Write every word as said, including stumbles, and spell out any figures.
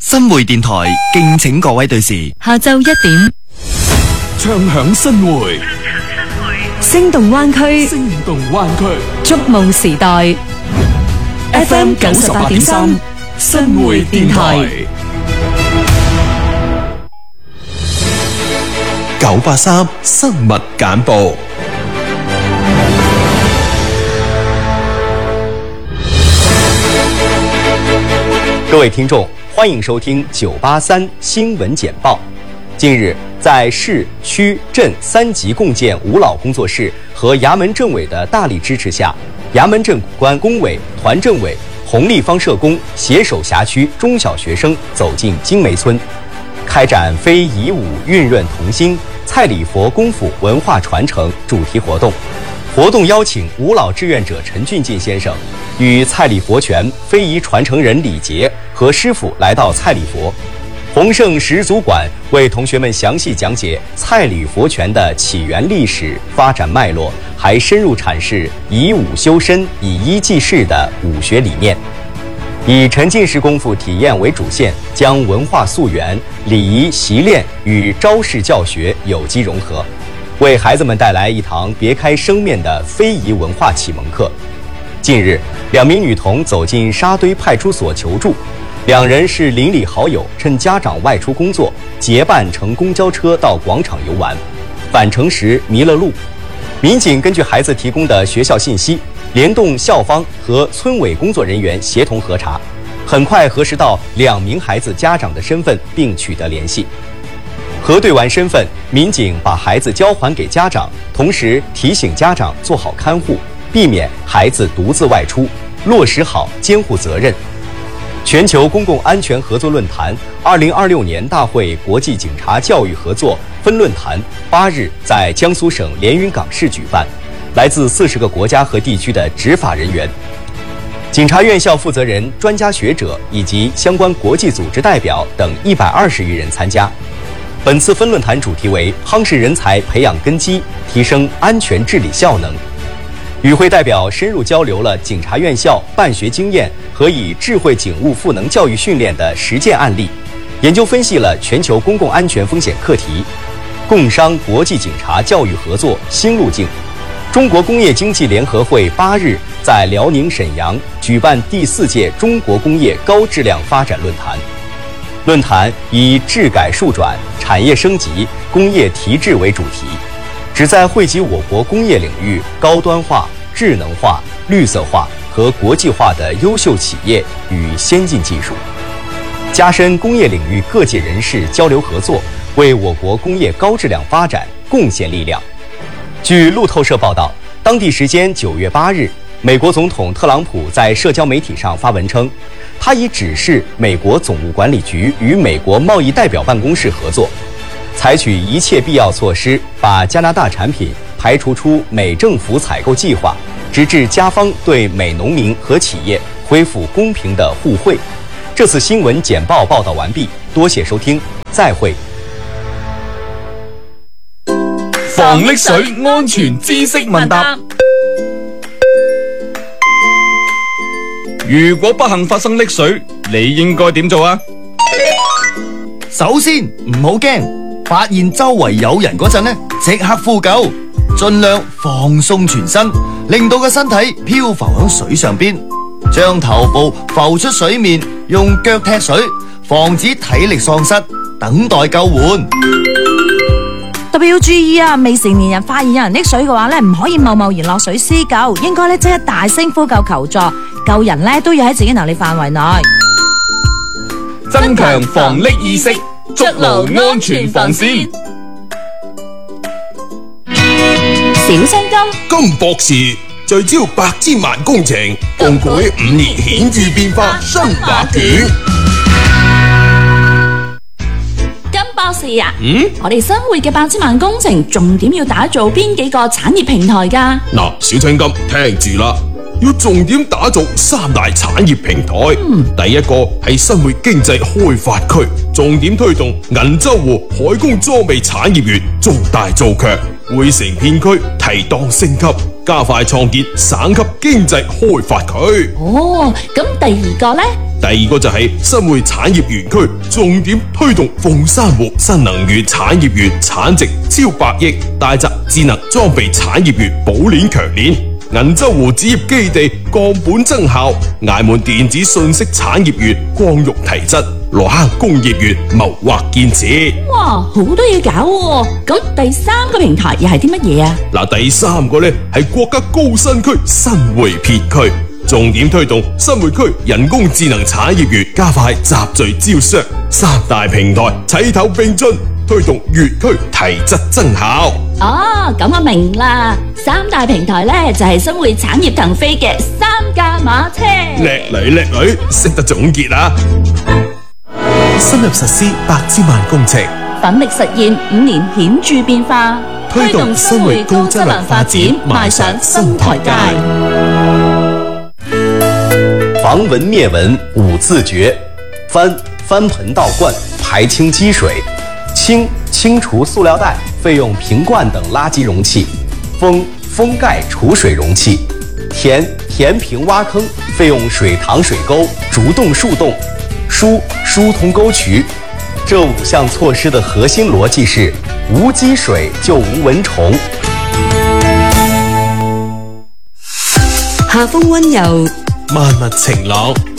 新會電台敬請各位對時， 下晝一點， 唱響新會， 聲動灣區， 聲動灣區， 觸夢時代 ，F M 九十八點三，新會電台， 九八三新聞簡報。 各位聽眾，歡迎收聽九八三新聞簡報。近日，在市區鎮三級共建五老工作室和衙門政委的大力支持下，衙門鎮關工委、團政委、紅立方社工攜手轄區中小學生走進金梅村，開展非遺舞韻潤童心、蔡禮佛功夫文化傳承主題活動。活動邀請五老志願者陳俊進先生與蔡禮佛拳非遺傳承人李杰和師傅來到蔡禮佛洪盛十足館，為同學們詳細講解蔡禮佛拳的起源歷史、發展脈絡，還深入闡釋以武修身、以醫濟世的武學理念，以沉浸式功夫體驗為主線，將文化溯源、禮儀習練與招式教學有機融合，為孩子們帶來一堂別開生面的非遺文化啟蒙課。近日，兩名女童走進沙堆派出所求助，兩人是鄰里好友，趁家長外出工作，結伴乘公交車到廣場遊玩，返程時迷了路。民警根據孩子提供的學校信息，聯動校方和村委工作人員協同核查，很快核實到兩名孩子家長的身份，並取得聯繫。核對完身份，民警把孩子交還給家長，同時提醒家長做好看護，避免孩子獨自外出，落實好監護責任。全球公共安全合作論壇二零二六年大會國際警察教育合作分論壇八日在江蘇省連雲港市舉辦，來自四十個國家和地區的執法人員、警察院校負責人、專家學者以及相關國際組織代表等一百二十餘人參加。本次分論壇主題為夯實人才培養根基，提升安全治理效能。與會代表深入交流了警察院校辦學經驗和以智慧警務賦能教育訓練的實踐案例，研究分析了全球公共安全風險課題，共商國際警察教育合作新路徑。中國工業經濟聯合會八日在遼寧瀋陽舉辦第四屆中國工業高質量發展論壇。論壇以治改數轉、產業升級、工業提質為主題，旨在匯集我國工業領域高端化、智能化、綠色化和國際化的優秀企業與先進技術，加深工業領域各界人士交流合作，為我國工業高質量發展貢獻力量。據路透社報道，當地時間九月八日，美國總統特朗普在社交媒體上發文稱，他已指示美國總務管理局與美國貿易代表辦公室合作，採取一切必要措施，把加拿大產品排除出美政府採購計劃，直至加方對美農民和企業恢復公平的互惠。這次新聞簡報報道完畢，多謝收聽，再會。 防溺水安全知識問答。如果不幸發生溺水，你應該點做啊？ 首先唔好驚，發現周圍有人嗰陣呢，即刻呼救，盡量放鬆全身，令到個身體漂浮喺水上邊，將頭部浮出水面，用腳踢水，防止體力喪失，等待救援。 特別要注意啊！未成年人發現有人溺水嘅話咧，唔可以貿貿然落水施救，應該咧即刻大聲呼救求助，救人咧都要喺自己能力範圍內， 增強防溺意識，築牢安全防線。 小青金金博士聚焦百千萬工程，共繪五年顯著變化新畫卷。 博士啊，嗯，我哋新會嘅百千萬工程重點要打造邊幾個產業平台噶？ 嗱，小青金聽住啦，要重點打造三大產業平台。嗯，第一個係新會經濟開發區，重點推動銀洲湖海工裝備產業園做大做強，會城片區提檔升級，加快創建省級經濟開發區。 哦，咁第二個呢？ 第二個就係新會產業園區，重點推動鳳山湖新能源產業園，產值超百億，大澤智能裝備產業園保鏈強鏈，銀洲湖紙業基地降本增效，崖門電子信息產業園光育提質，羅坑工業園謀劃建設。 哇，好多嘢搞喎！咁第三個平台又係啲乜嘢啊？ 嗱，第三個呢係國家高新區新會片區。重點推動新會區人工智能產業園，加快集聚招商，三大平台齊頭並進，推動粵區提質增效。 哦，咁我明啦，三大平台呢就係新會產業騰飛嘅三駕馬車。 叻女叻女，識得總結啊！ 深入實施百千萬工程， 奮力實現五年顯著變化， 推動新會高質量發展邁上新台階。 防蚊滅蚊五字訣：翻翻盆倒罐，排清積水；清清除塑料袋、費用瓶罐等垃圾容器；封封蓋儲水容器；填填平挖坑，費用水塘水溝、竹洞樹洞；疏疏通溝渠。這五項措施的核心邏輯是：無積水就無蚊蟲。 夏風溫柔， 萬物晴朗。